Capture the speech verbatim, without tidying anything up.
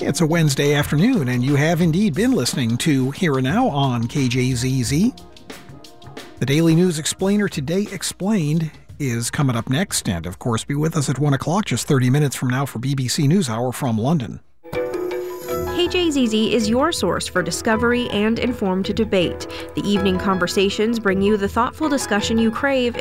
It's a Wednesday afternoon, and you have indeed been listening to Here and Now on K J Z Z. The Daily News Explainer Today Explained is coming up next, and of course be with us at one o'clock, just thirty minutes from now for B B C NewsHour from London. K J Z Z is your source for discovery and informed debate. The evening conversations bring you the thoughtful discussion you crave